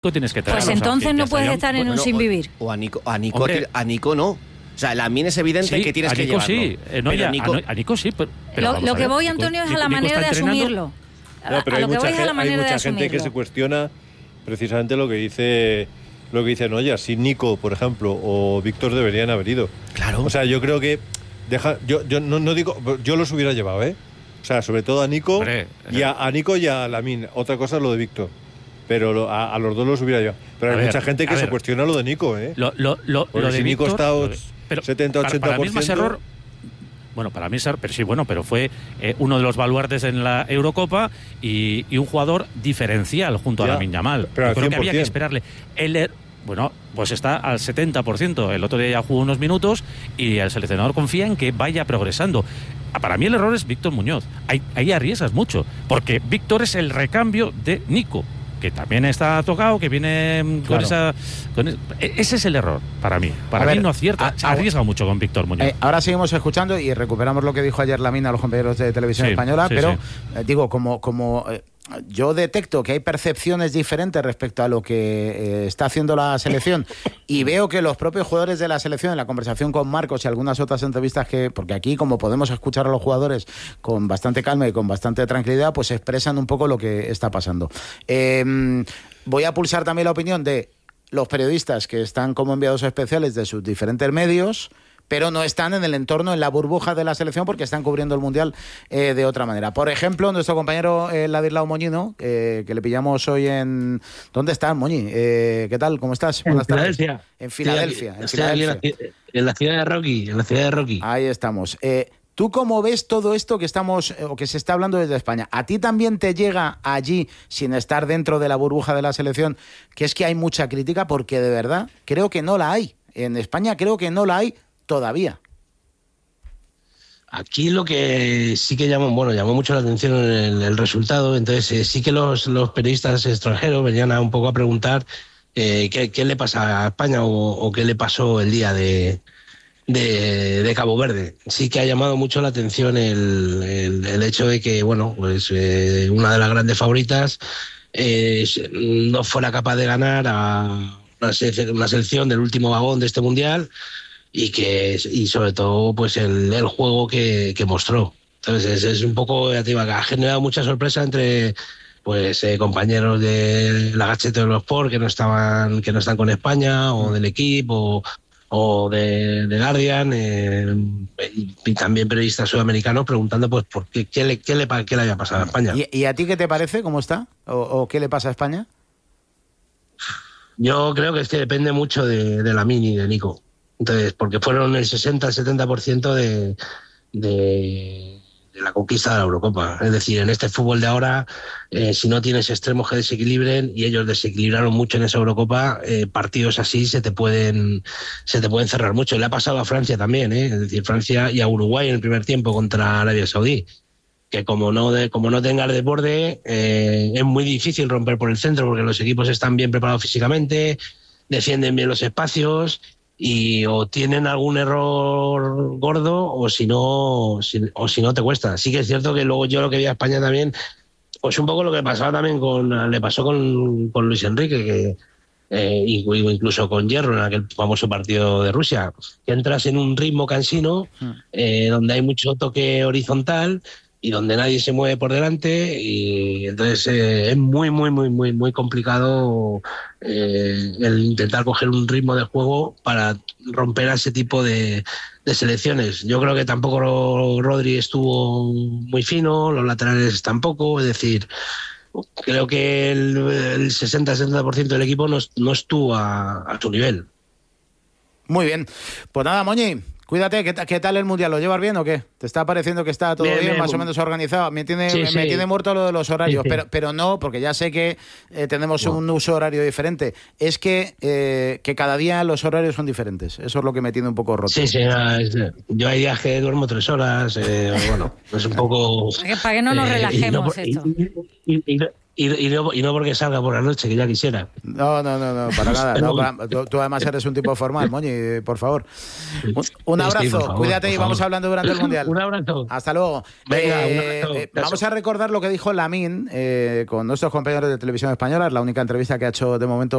tienes que traer. Pues entonces no puedes estar en un sin vivir. O a Nico no. O sea, Lamine es evidente que tienes que llevarlo. Sí, a Nico sí. Pero lo que voy, Antonio, es a la manera de asumirlo. No, pero hay mucha gente que se cuestiona precisamente lo que dice Noya. Si Nico, por ejemplo, o Víctor deberían haber ido. Claro. O sea, yo creo que yo no digo, yo los hubiera llevado, ¿eh? O sea, sobre todo a Nico y a Nico y a Lamine. Otra cosa es lo de Víctor. Pero a los dos los hubiera llevado. Pero hay mucha gente que se cuestiona lo de Nico, ¿eh? Lo de si Nico Víctor, está 70-80%. Para mí es más error. Bueno, para mí pero fue uno de los baluartes en la Eurocopa y un jugador diferencial junto a Lamine Yamal. Pero creo que había que esperarle. Bueno, pues está al 70%. El otro día ya jugó unos minutos y el seleccionador confía en que vaya progresando. Para mí el error es Víctor Muñoz. Ahí arriesgas mucho, porque Víctor es el recambio de Nico, que también está tocado, que viene con esa... ese es el error para mí. Para mí no acierta, arriesga mucho con Víctor Muñoz. Ahora seguimos escuchando y recuperamos lo que dijo ayer Lamine a los compañeros de Televisión Española, pero digo, como yo detecto que hay percepciones diferentes respecto a lo que está haciendo la selección y veo que los propios jugadores de la selección, en la conversación con Marcos y algunas otras entrevistas porque aquí, como podemos escuchar a los jugadores con bastante calma y con bastante tranquilidad, pues expresan un poco lo que está pasando. Voy a pulsar también la opinión de los periodistas que están como enviados especiales de sus diferentes medios, pero no están en el entorno, en la burbuja de la selección, porque están cubriendo el Mundial de otra manera. Por ejemplo, nuestro compañero Ladislao Moñino, que le pillamos hoy en... ¿Dónde estás, Moñi? ¿Qué tal? ¿Cómo estás? Buenas tardes. En Filadelfia. En la ciudad de Rocky. Ahí estamos. ¿Tú cómo ves todo esto que estamos o que se está hablando desde España? ¿A ti también te llega allí, sin estar dentro de la burbuja de la selección, que es que hay mucha crítica? Porque de verdad creo que no la hay. En España creo que no la hay todavía. Aquí lo que sí que llamó mucho la atención el resultado. Entonces sí que los periodistas extranjeros venían un poco a preguntar qué le pasa a España o qué le pasó el día de Cabo Verde. Sí que ha llamado mucho la atención el hecho de que una de las grandes favoritas no fuera capaz de ganar a una selección del último vagón de este Mundial y sobre todo pues el juego que mostró. Entonces es un poco, ya te digo, que ha generado mucha sorpresa entre compañeros de la Gacheta de los Sport que no están con España, o del equipo o de Guardian, y también periodistas sudamericanos preguntando pues por qué le había pasado a España. ¿Y a ti qué te parece? ¿Cómo está? ¿O qué le pasa a España? Yo creo que es que depende mucho de Lamine y de Nico. Entonces, porque fueron el 60-70% de la conquista de la Eurocopa. Es decir, en este fútbol de ahora, si no tienes extremos que desequilibren, y ellos desequilibraron mucho en esa Eurocopa, partidos así se te pueden cerrar mucho. Le ha pasado a Francia también, es decir, Francia y a Uruguay en el primer tiempo contra Arabia Saudí, que como no tengas desborde, es muy difícil romper por el centro, porque los equipos están bien preparados físicamente, defienden bien los espacios, y o tienen algún error gordo o si no te cuesta. Sí que es cierto que luego yo lo que vi a España también, pues un poco lo que pasaba también le pasó con Luis Enrique, que incluso con Hierro en aquel famoso partido de Rusia, que entras en un ritmo cansino, donde hay mucho toque horizontal y donde nadie se mueve por delante, y entonces es muy muy muy muy muy complicado el intentar coger un ritmo de juego para romper a ese tipo de selecciones. Yo creo que tampoco Rodri estuvo muy fino, los laterales tampoco, es decir, creo que el 60-70% del equipo no estuvo a su nivel. Muy bien, pues nada, Moñi, cuídate. ¿Qué tal el Mundial? ¿Lo llevas bien o qué? ¿Te está pareciendo que está todo bien, más o menos organizado? Me tiene muerto lo de los horarios, sí. Pero no, porque ya sé que tenemos un uso horario diferente. Es que cada día los horarios son diferentes. Eso es lo que me tiene un poco roto. Sí, yo hay días que duermo 3 horas, es un poco... Para que no nos relajemos esto. Y no porque salga por la noche, que ya quisiera. No, para nada. No, tú además eres un tipo formal, Moñi, por favor. Un abrazo, por favor, cuídate y vamos hablando durante el Mundial. Un abrazo. Hasta luego. Venga, un abrazo. Vamos a recordar lo que dijo Lamine con nuestros compañeros de Televisión Española. Es la única entrevista que ha hecho de momento